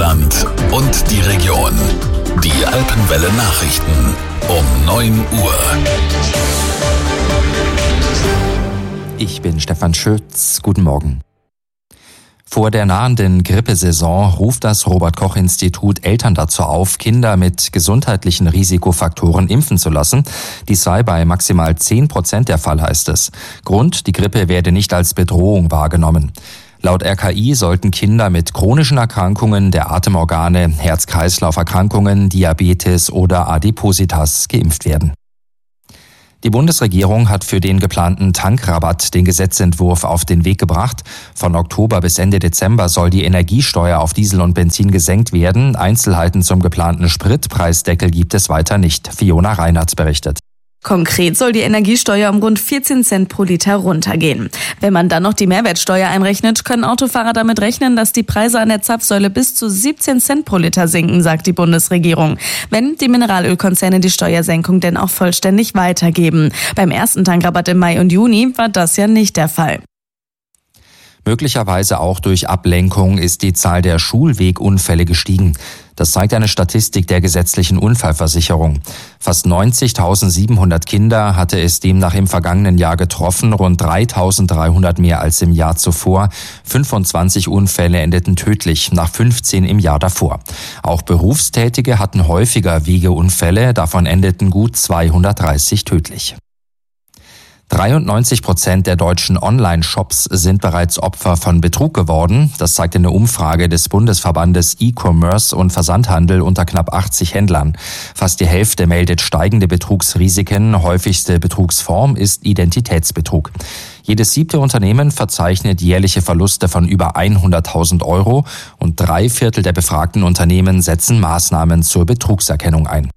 Land und die Region. Die Alpenwelle Nachrichten um 9 Uhr. Ich bin Stefan Schütz. Guten Morgen. Vor der nahenden Grippesaison ruft das Robert-Koch-Institut Eltern dazu auf, Kinder mit gesundheitlichen Risikofaktoren impfen zu lassen. Dies sei bei maximal 10% der Fall, heißt es. Grund: die Grippe werde nicht als Bedrohung wahrgenommen. Laut RKI sollten Kinder mit chronischen Erkrankungen der Atemorgane, Herz-Kreislauf-Erkrankungen, Diabetes oder Adipositas geimpft werden. Die Bundesregierung hat für den geplanten Tankrabatt den Gesetzentwurf auf den Weg gebracht. Von Oktober bis Ende Dezember soll die Energiesteuer auf Diesel und Benzin gesenkt werden. Einzelheiten zum geplanten Spritpreisdeckel gibt es weiter nicht. Fiona Reinhardt berichtet. Konkret soll die Energiesteuer um rund 14 Cent pro Liter runtergehen. Wenn man dann noch die Mehrwertsteuer einrechnet, können Autofahrer damit rechnen, dass die Preise an der Zapfsäule bis zu 17 Cent pro Liter sinken, sagt die Bundesregierung. Wenn die Mineralölkonzerne die Steuersenkung denn auch vollständig weitergeben. Beim ersten Tankrabatt im Mai und Juni war das ja nicht der Fall. Möglicherweise auch durch Ablenkung ist die Zahl der Schulwegunfälle gestiegen. Das zeigt eine Statistik der gesetzlichen Unfallversicherung. Fast 90.700 Kinder hatte es demnach im vergangenen Jahr getroffen, rund 3.300 mehr als im Jahr zuvor. 25 Unfälle endeten tödlich, nach 15 im Jahr davor. Auch Berufstätige hatten häufiger Wegeunfälle, davon endeten gut 230 tödlich. 93% der deutschen Online-Shops sind bereits Opfer von Betrug geworden. Das zeigt eine Umfrage des Bundesverbandes E-Commerce und Versandhandel unter knapp 80 Händlern. Fast die Hälfte meldet steigende Betrugsrisiken. Häufigste Betrugsform ist Identitätsbetrug. Jedes 7. Unternehmen verzeichnet jährliche Verluste von über 100.000 Euro und 3/4 der befragten Unternehmen setzen Maßnahmen zur Betrugserkennung ein.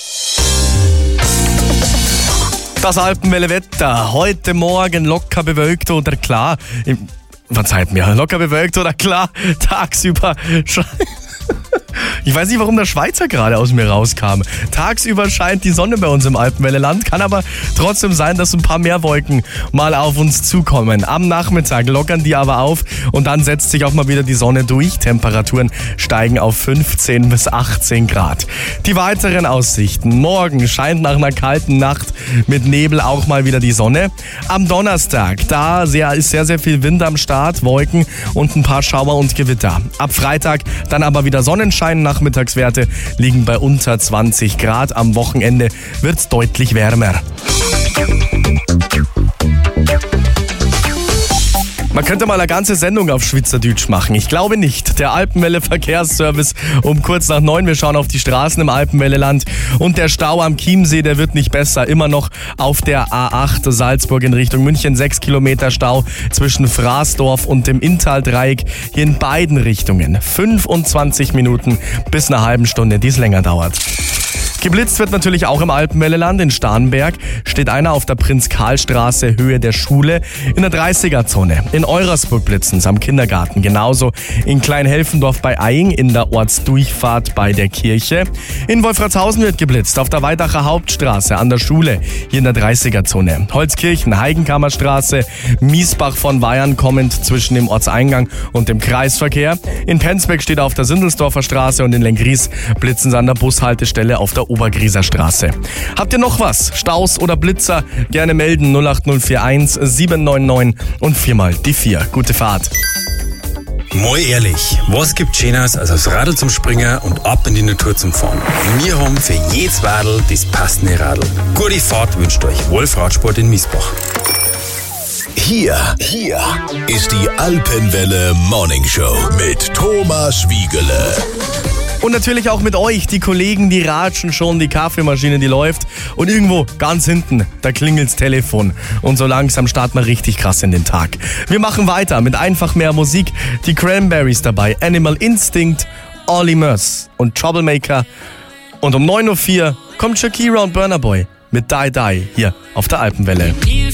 Das Alpenwelle-Wetter. Heute Morgen locker bewölkt oder klar. Verzeiht mir, locker bewölkt oder klar. Tagsüber. Ich weiß nicht, warum der Schweizer gerade aus mir rauskam. Tagsüber scheint die Sonne bei uns im Alpenwelle-Land, kann aber trotzdem sein, dass ein paar mehr Wolken mal auf uns zukommen. Am Nachmittag lockern die aber auf und dann setzt sich auch mal wieder die Sonne durch. Temperaturen steigen auf 15 bis 18 Grad. Die weiteren Aussichten. Morgen scheint nach einer kalten Nacht mit Nebel auch mal wieder die Sonne. Am Donnerstag, da ist sehr, sehr viel Wind am Start, Wolken und ein paar Schauer und Gewitter. Ab Freitag dann aber wieder Sonnenschein. Nachmittagswerte liegen bei unter 20 Grad. Am Wochenende wird es deutlich wärmer. Man könnte mal eine ganze Sendung auf Schweizerdeutsch machen. Ich glaube nicht. Der Alpenwelle Verkehrsservice um kurz nach 9. Wir schauen auf die Straßen im Alpenwelle-Land. Und der Stau am Chiemsee, der wird nicht besser. Immer noch auf der A8 Salzburg in Richtung München. 6 Kilometer Stau zwischen Fraßdorf und dem Inntal-Dreieck. Hier in beiden Richtungen. 25 Minuten bis eine halbe Stunde, die es länger dauert. Geblitzt wird natürlich auch im Alpenwelle-Land. In Starnberg steht einer auf der Prinz-Karl-Straße, Höhe der Schule, in der 30er-Zone. In Eurasburg blitzen's am Kindergarten. Genauso in Kleinhelfendorf bei Eying, in der Ortsdurchfahrt bei der Kirche. In Wolfratshausen wird geblitzt, auf der Weidacher Hauptstraße, an der Schule, hier in der 30er-Zone. Holzkirchen, Heigenkammerstraße, Miesbach von Weyern kommend zwischen dem Ortseingang und dem Kreisverkehr. In Penzberg steht auf der Sindelsdorfer Straße und in Lenggries blitzen's an der Bushaltestelle auf der Obergrieser Straße. Habt ihr noch was? Staus oder Blitzer? Gerne melden 08041 799 und 4 die 4. Gute Fahrt. Mal ehrlich, was gibt Schöneres als aufs Radl zum Springen und ab in die Natur zum Fahren? Wir haben für jedes Radl das passende Radl. Gute Fahrt wünscht euch Wolf Radsport in Miesbach. Hier ist die Alpenwelle Morning Show mit Thomas Wiegele. Und natürlich auch mit euch, die Kollegen, die ratschen schon, die Kaffeemaschine, die läuft. Und irgendwo ganz hinten, da klingelt's Telefon. Und so langsam starten wir richtig krass in den Tag. Wir machen weiter mit einfach mehr Musik. Die Cranberries dabei, Animal Instinct, Olly Murs und Troublemaker. Und um 9.04 Uhr kommt Shakira und Burna Boy mit Die Die hier auf der Alpenwelle.